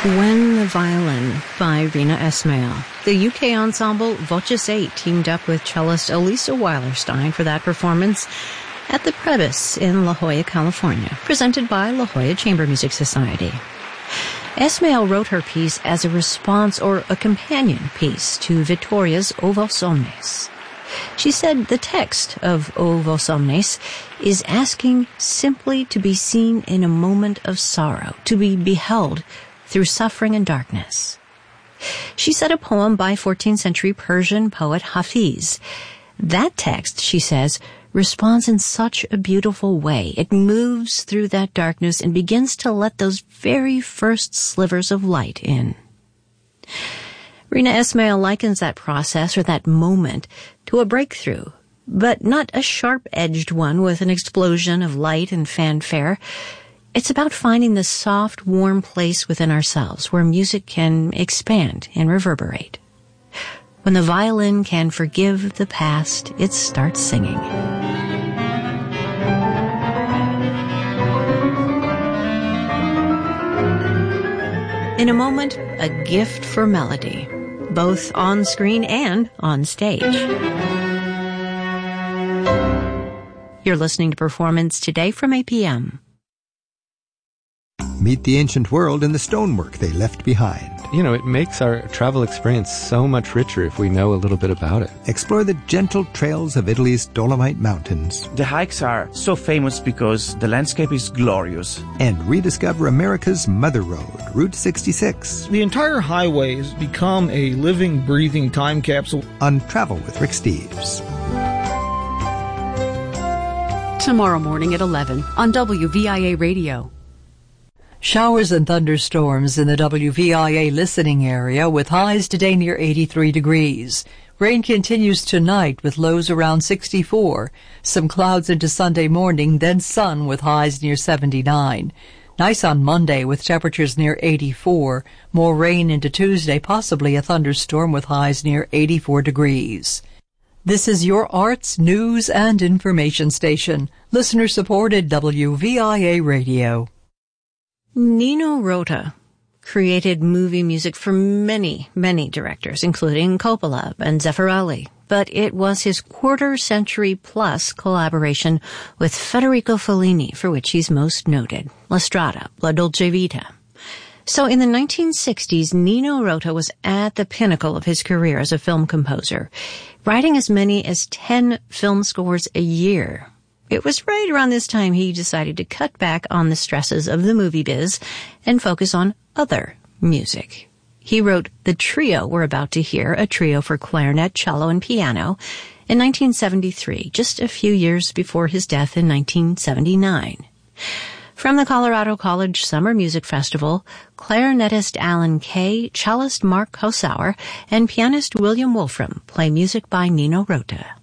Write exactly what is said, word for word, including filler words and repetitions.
When the Violin by Rina Ismail. The U K ensemble Voces eight teamed up with cellist Elisa Weilerstein for that performance at the Prebys in La Jolla, California, presented by La Jolla Chamber Music Society. Ismail wrote her piece as a response or a companion piece to Vittoria's O Vos Omnes. She said the text of O Vos Omnes is asking simply to be seen in a moment of sorrow, to be beheld through suffering and darkness. She said a poem by fourteenth century Persian poet Hafiz. That text, she says, responds in such a beautiful way. It moves through that darkness and begins to let those very first slivers of light in. Rina Ismail likens that process or that moment to a breakthrough, but not a sharp-edged one with an explosion of light and fanfare. It's about finding the soft, warm place within ourselves where music can expand and reverberate. When the violin can forgive the past, it starts singing. In a moment, a gift for melody, both on screen and on stage. You're listening to Performance Today from A P M. Meet the ancient world and the stonework they left behind. You know, it makes our travel experience so much richer if we know a little bit about it. Explore the gentle trails of Italy's Dolomite Mountains. The hikes are so famous because the landscape is glorious. And rediscover America's Mother Road, Route sixty-six. The entire highway has become a living, breathing time capsule. On Travel with Rick Steves. Tomorrow morning at eleven on W V I A Radio. Showers and thunderstorms in the W V I A listening area with highs today near eighty-three degrees. Rain continues tonight with lows around sixty-four. Some clouds into Sunday morning, then sun with highs near seventy-nine. Nice on Monday with temperatures near eighty-four. More rain into Tuesday, possibly a thunderstorm with highs near eighty-four degrees. This is your arts, news, and information station. Listener-supported W V I A Radio. Nino Rota created movie music for many, many directors, including Coppola and Zeffirelli. But it was his quarter-century-plus collaboration with Federico Fellini for which he's most noted, La Strada, La Dolce Vita. So in the nineteen sixties, Nino Rota was at the pinnacle of his career as a film composer, writing as many as ten film scores a year. It was right around this time he decided to cut back on the stresses of the movie biz and focus on other music. He wrote the trio we're about to hear, a trio for clarinet, cello, and piano, in nineteen seventy-three, just a few years before his death in nineteen seventy-nine. From the Colorado College Summer Music Festival, clarinetist Alan Kay, cellist Mark Hosauer, and pianist William Wolfram play music by Nino Rota.